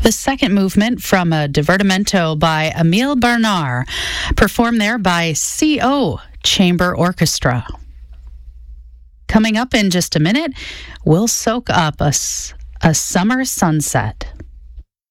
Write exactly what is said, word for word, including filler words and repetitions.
The second movement from a divertimento by Emile Bernard, performed there by C O Chamber Orchestra. Coming up in just a minute, we'll soak up a, a summer sunset.